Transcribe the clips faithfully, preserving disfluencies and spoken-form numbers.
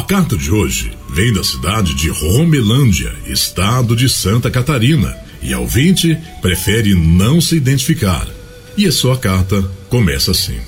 carta de hoje vem da cidade de Romelândia, estado de Santa Catarina, e a ouvinte prefere não se identificar. E a sua carta começa assim: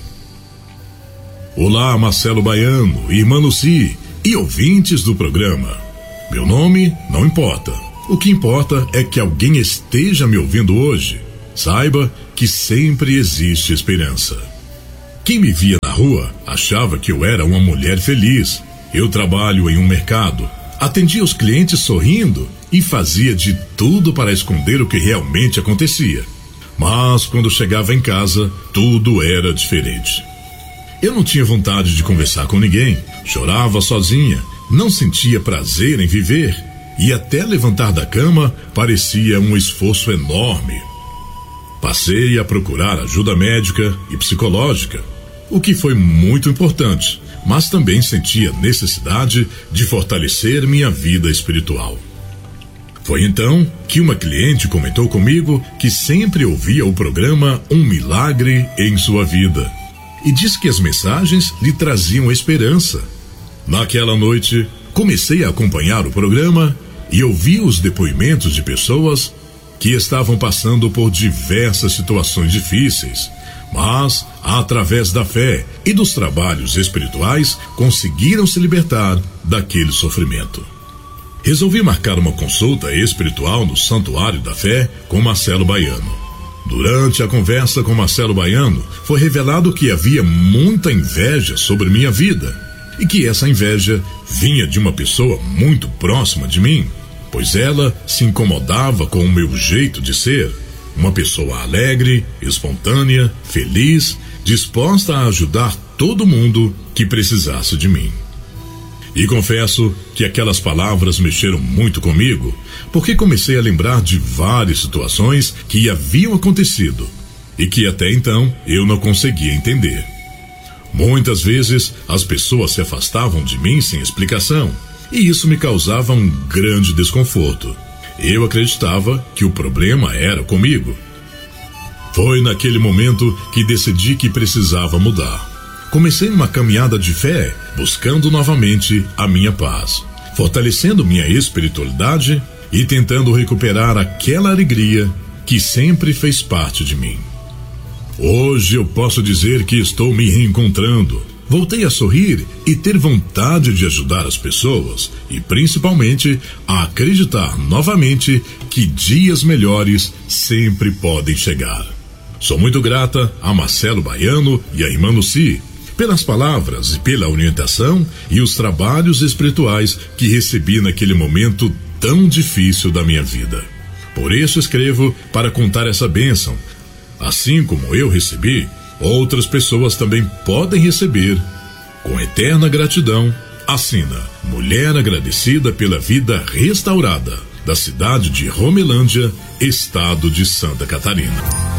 Olá, Marcelo Baiano, irmã Lucy e ouvintes do programa. Meu nome não importa. O que importa é que alguém esteja me ouvindo hoje. Saiba que sempre existe esperança. Quem me via na rua achava que eu era uma mulher feliz. Eu trabalho em um mercado, atendia os clientes sorrindo e fazia de tudo para esconder o que realmente acontecia. Mas quando chegava em casa, tudo era diferente. Eu não tinha vontade de conversar com ninguém, chorava sozinha, não sentia prazer em viver e até levantar da cama parecia um esforço enorme. Passei a procurar ajuda médica e psicológica, o que foi muito importante, mas também sentia necessidade de fortalecer minha vida espiritual. Foi então que uma cliente comentou comigo que sempre ouvia o programa Um Milagre em Sua Vida e disse que as mensagens lhe traziam esperança. Naquela noite, comecei a acompanhar o programa e ouvi os depoimentos de pessoas que estavam passando por diversas situações difíceis, mas, através da fé e dos trabalhos espirituais, conseguiram se libertar daquele sofrimento. Resolvi marcar uma consulta espiritual no Santuário da Fé com Marcelo Baiano. Durante a conversa com Marcelo Baiano, foi revelado que havia muita inveja sobre minha vida e que essa inveja vinha de uma pessoa muito próxima de mim, pois ela se incomodava com o meu jeito de ser, uma pessoa alegre, espontânea, feliz, disposta a ajudar todo mundo que precisasse de mim. E confesso que aquelas palavras mexeram muito comigo, porque comecei a lembrar de várias situações que haviam acontecido e que até então eu não conseguia entender. Muitas vezes as pessoas se afastavam de mim sem explicação, e isso me causava um grande desconforto. Eu acreditava que o problema era comigo. Foi naquele momento que decidi que precisava mudar. Comecei uma caminhada de fé, buscando novamente a minha paz, fortalecendo minha espiritualidade e tentando recuperar aquela alegria que sempre fez parte de mim. Hoje eu posso dizer que estou me reencontrando. Voltei a sorrir e ter vontade de ajudar as pessoas e, principalmente, a acreditar novamente que dias melhores sempre podem chegar. Sou muito grata a Marcelo Baiano e a irmã Lucy pelas palavras e pela orientação e os trabalhos espirituais que recebi naquele momento tão difícil da minha vida. Por isso escrevo para contar essa bênção. Assim como eu recebi, outras pessoas também podem receber. Com eterna gratidão, assina Mulher Agradecida pela Vida Restaurada, da cidade de Romelândia, estado de Santa Catarina.